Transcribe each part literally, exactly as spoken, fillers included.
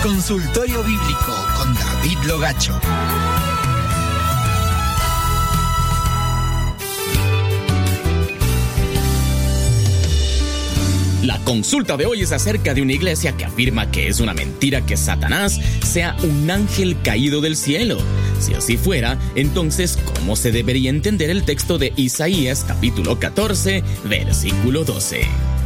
Consultorio Bíblico con David Logacho. La consulta de hoy es acerca de una iglesia que afirma que es una mentira que Satanás sea un ángel caído del cielo. Si así fuera, entonces, ¿cómo se debería entender el texto de Isaías capítulo catorce, versículo doce?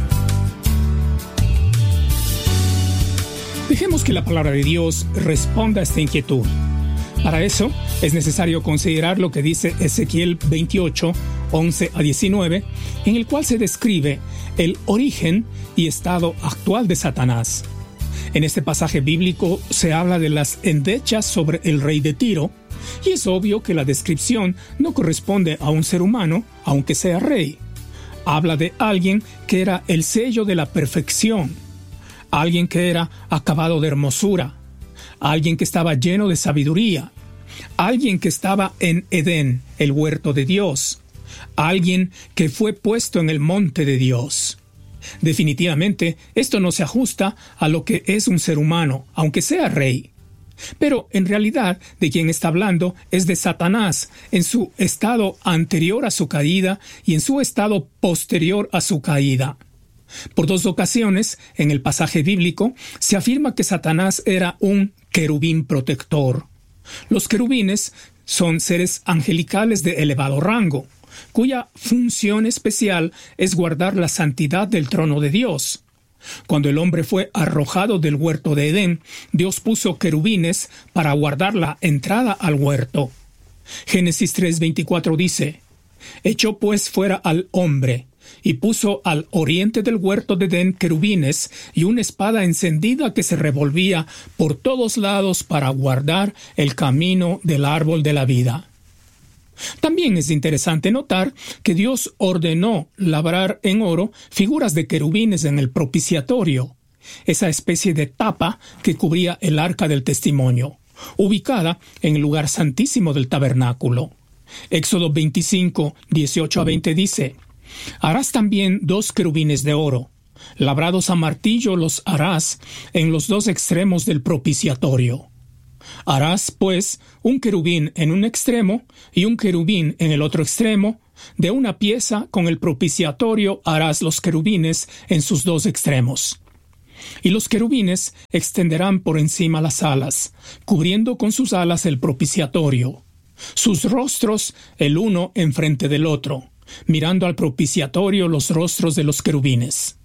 Dejemos que la palabra de Dios responda a esta inquietud. Para eso, es necesario considerar lo que dice Ezequiel veintiocho, once a diecinueve, en el cual se describe el origen y estado actual de Satanás. En este pasaje bíblico se habla de las endechas sobre el rey de Tiro, y es obvio que la descripción no corresponde a un ser humano, aunque sea rey. Habla de alguien que era el sello de la perfección, alguien que era acabado de hermosura, alguien que estaba lleno de sabiduría, alguien que estaba en Edén, el huerto de Dios, alguien que fue puesto en el monte de Dios. Definitivamente, esto no se ajusta a lo que es un ser humano, aunque sea rey. Pero, en realidad, de quien está hablando es de Satanás, en su estado anterior a su caída y en su estado posterior a su caída. Por dos ocasiones, en el pasaje bíblico, se afirma que Satanás era un querubín protector. Los querubines son seres angelicales de elevado rango, cuya función especial es guardar la santidad del trono de Dios. Cuando el hombre fue arrojado del huerto de Edén, Dios puso querubines para guardar la entrada al huerto. Génesis tres veinticuatro dice: «Echó pues fuera al hombre, y puso al oriente del huerto de Edén querubines y una espada encendida que se revolvía por todos lados para guardar el camino del árbol de la vida». También es interesante notar que Dios ordenó labrar en oro figuras de querubines en el propiciatorio, esa especie de tapa que cubría el arca del testimonio, ubicada en el lugar santísimo del tabernáculo. Éxodo veinticinco, dieciocho a veinte dice: «Harás también dos querubines de oro, labrados a martillo los harás en los dos extremos del propiciatorio. Harás, pues, un querubín en un extremo y un querubín en el otro extremo. De una pieza con el propiciatorio harás los querubines en sus dos extremos. Y los querubines extenderán por encima las alas, cubriendo con sus alas el propiciatorio. Sus rostros el uno enfrente del otro, mirando al propiciatorio los rostros de los querubines».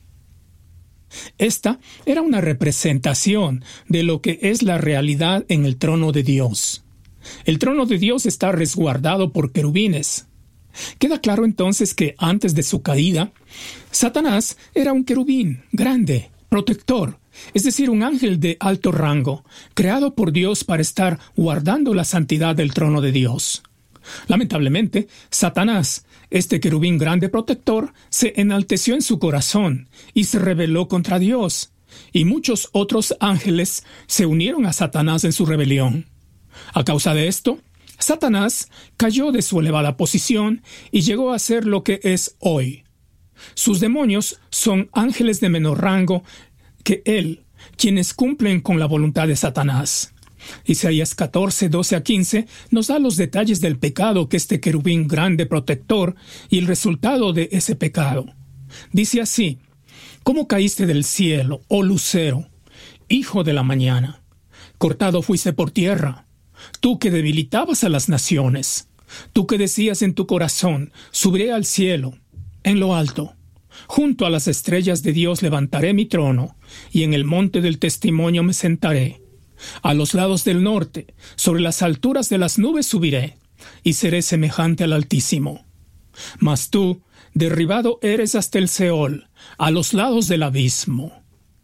Esta era una representación de lo que es la realidad en el trono de Dios. El trono de Dios está resguardado por querubines. Queda claro entonces que antes de su caída, Satanás era un querubín grande, protector, es decir, un ángel de alto rango, creado por Dios para estar guardando la santidad del trono de Dios. Lamentablemente, Satanás, este querubín grande protector, se enalteció en su corazón y se rebeló contra Dios, y muchos otros ángeles se unieron a Satanás en su rebelión. A causa de esto, Satanás cayó de su elevada posición y llegó a ser lo que es hoy. Sus demonios son ángeles de menor rango que él, quienes cumplen con la voluntad de Satanás. Isaías catorce, doce a quince nos da los detalles del pecado que este querubín grande protector y el resultado de ese pecado. Dice así: «¿Cómo caíste del cielo, oh lucero, hijo de la mañana? Cortado fuiste por tierra, tú que debilitabas a las naciones, tú que decías en tu corazón: subiré al cielo, en lo alto. Junto a las estrellas de Dios levantaré mi trono, y en el monte del testimonio me sentaré. A los lados del norte, sobre las alturas de las nubes subiré, y seré semejante al Altísimo. Mas tú, derribado eres hasta el Seol, a los lados del abismo».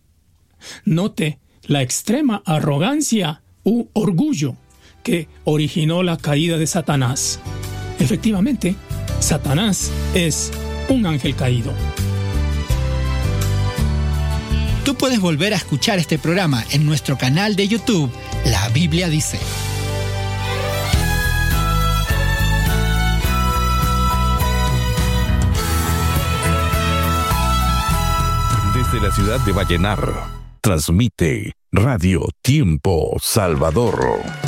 Note la extrema arrogancia u orgullo que originó la caída de Satanás. Efectivamente, Satanás es un ángel caído. Tú puedes volver a escuchar este programa en nuestro canal de YouTube, La Biblia Dice. Desde la ciudad de Vallenar, Transmite Radio Tiempo Salvador.